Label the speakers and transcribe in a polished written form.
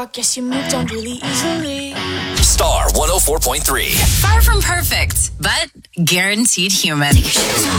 Speaker 1: shock. Guess you moved on really easily.
Speaker 2: Star 104.3.
Speaker 3: Far from perfect, but guaranteed human.